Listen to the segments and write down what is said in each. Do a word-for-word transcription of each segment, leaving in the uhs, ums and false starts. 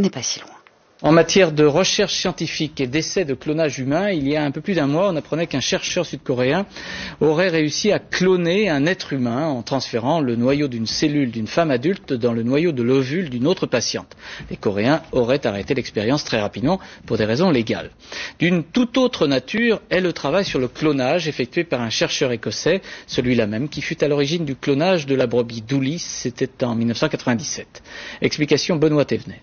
n'est pas si loin. En matière de recherche scientifique et d'essais de clonage humain, il y a un peu plus d'un mois, on apprenait qu'un chercheur sud-coréen aurait réussi à cloner un être humain en transférant le noyau d'une cellule d'une femme adulte dans le noyau de l'ovule d'une autre patiente. Les Coréens auraient arrêté l'expérience très rapidement pour des raisons légales. D'une toute autre nature est le travail sur le clonage effectué par un chercheur écossais, celui-là même qui fut à l'origine du clonage de la brebis Dooley, c'était en mille neuf cent quatre-vingt-dix-sept. Explication Benoît Thévenet.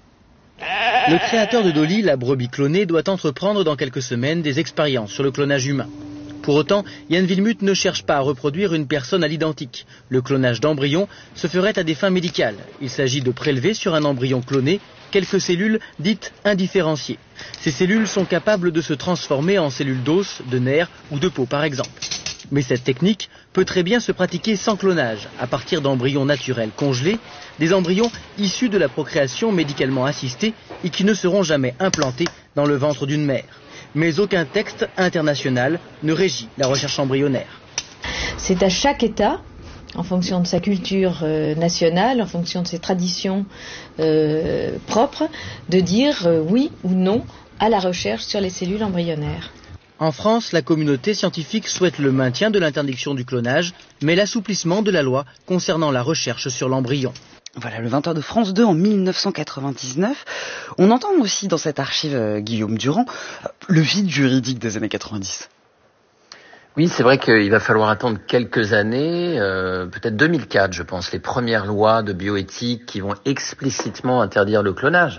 Le créateur de Dolly, la brebis clonée, doit entreprendre dans quelques semaines des expériences sur le clonage humain. Pour autant, Yann Wilmuth ne cherche pas à reproduire une personne à l'identique. Le clonage d'embryons se ferait à des fins médicales. Il s'agit de prélever sur un embryon cloné quelques cellules dites indifférenciées. Ces cellules sont capables de se transformer en cellules d'os, de nerfs ou de peau par exemple. Mais cette technique peut très bien se pratiquer sans clonage, à partir d'embryons naturels congelés, des embryons issus de la procréation médicalement assistée et qui ne seront jamais implantés dans le ventre d'une mère. Mais aucun texte international ne régit la recherche embryonnaire. C'est à chaque État, en fonction de sa culture euh, nationale, en fonction de ses traditions euh, propres, de dire euh, oui ou non à la recherche sur les cellules embryonnaires. En France, la communauté scientifique souhaite le maintien de l'interdiction du clonage, mais l'assouplissement de la loi concernant la recherche sur l'embryon. Voilà, le vingt heures de France deux en mille neuf cent quatre-vingt-dix-neuf. On entend aussi dans cette archive, euh, Guillaume Durand, euh, le vide juridique des années quatre-vingt-dix. Oui, c'est vrai qu'il va falloir attendre quelques années, euh, peut-être deux mille quatre, je pense, les premières lois de bioéthique qui vont explicitement interdire le clonage.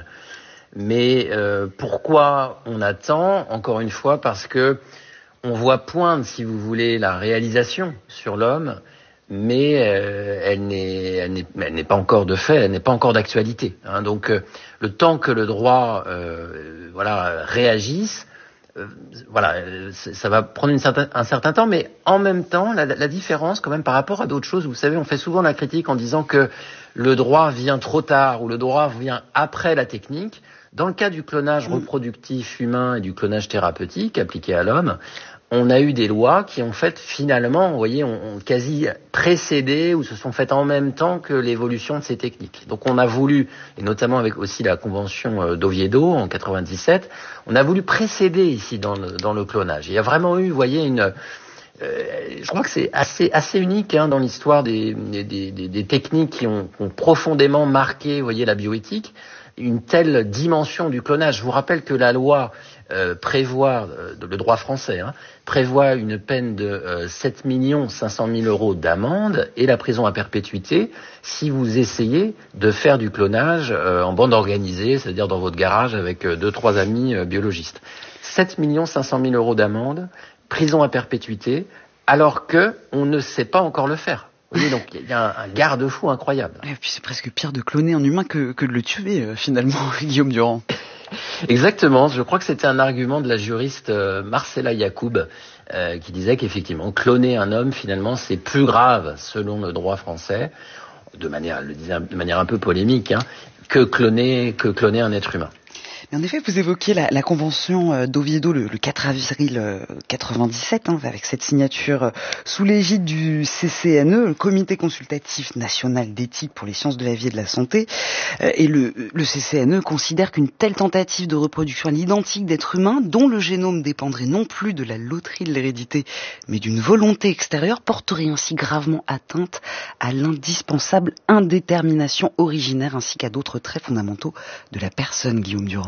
Mais euh, pourquoi on attend? Encore une fois, parce que on voit poindre, si vous voulez, la réalisation sur l'homme, mais euh, elle n'est, elle n'est, elle n'est pas encore de fait, elle n'est pas encore d'actualité. Hein. Donc, euh, le temps que le droit, euh, voilà, réagisse, euh, voilà, ça va prendre une certain, un certain temps, mais en même temps, la, la différence, quand même, par rapport à d'autres choses, vous savez, on fait souvent la critique en disant que le droit vient trop tard ou le droit vient après la technique. Dans le cas du clonage reproductif humain et du clonage thérapeutique appliqué à l'homme, on a eu des lois qui ont fait finalement, vous voyez, ont, ont quasi précédé ou se sont faites en même temps que l'évolution de ces techniques. Donc on a voulu, et notamment avec aussi la convention d'Oviedo en quatre-vingt-dix-sept, on a voulu précéder ici dans le, dans le clonage. Il y a vraiment eu, vous voyez, une... Euh, je crois que c'est assez, assez unique hein, dans l'histoire des, des, des, des techniques qui ont, ont profondément marqué, vous voyez, la bioéthique. Une telle dimension du clonage. Je vous rappelle que la loi euh, prévoit, euh, le droit français, hein, prévoit une peine de euh, sept millions cinq cent mille euros d'amende et la prison à perpétuité si vous essayez de faire du clonage euh, en bande organisée, c'est-à-dire dans votre garage avec euh, deux, trois amis euh, biologistes. sept millions cinq cent mille euros d'amende, prison à perpétuité, alors que on ne sait pas encore le faire. Oui, donc il y a un, un garde-fou incroyable. Et puis c'est presque pire de cloner un humain que, que de le tuer, euh, finalement, Guillaume Durand. Exactement, je crois que c'était un argument de la juriste euh, Marcella Yacoub, euh, qui disait qu'effectivement, cloner un homme, finalement, c'est plus grave, selon le droit français, de manière, elle le disait de manière un peu polémique, hein, que cloner, que cloner un être humain. Mais en effet, vous évoquiez la, la convention d'Oviedo le, le quatre avril quatre-vingt-dix-sept, hein, avec cette signature sous l'égide du C C N E, le Comité consultatif national d'éthique pour les sciences de la vie et de la santé. Et le, le C C N E considère qu'une telle tentative de reproduction à l'identique d'êtres humains, dont le génome dépendrait non plus de la loterie de l'hérédité, mais d'une volonté extérieure, porterait ainsi gravement atteinte à l'indispensable indétermination originaire ainsi qu'à d'autres traits fondamentaux de la personne, Guillaume Durand.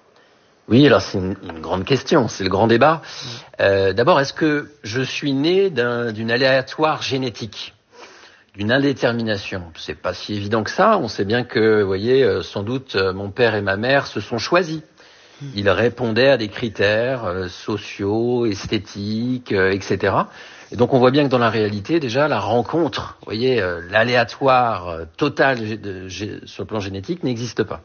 Oui, alors c'est une, une grande question, c'est le grand débat. Euh, d'abord, est-ce que je suis né d'un, d'une aléatoire génétique, d'une indétermination? C'est pas si évident que ça. On sait bien que, vous voyez, euh, sans doute, euh, mon père et ma mère se sont choisis. Ils répondaient à des critères euh, sociaux, esthétiques, euh, et cetera. Et donc, on voit bien que dans la réalité, déjà, la rencontre, vous voyez, euh, l'aléatoire euh, total de, de, de, sur le plan génétique n'existe pas.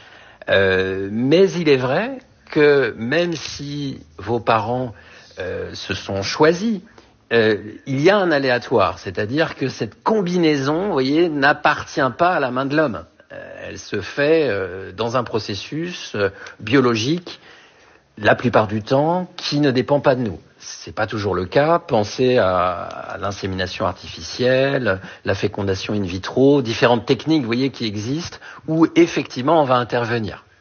Euh, mais il est vrai que même si vos parents euh, se sont choisis, euh, il y a un aléatoire, c'est-à-dire que cette combinaison, vous voyez, n'appartient pas à la main de l'homme. Euh, elle se fait euh, dans un processus euh, biologique, la plupart du temps, qui ne dépend pas de nous. C'est pas toujours le cas. Pensez à, à l'insémination artificielle, la fécondation in vitro, différentes techniques, vous voyez, qui existent, où effectivement on va intervenir.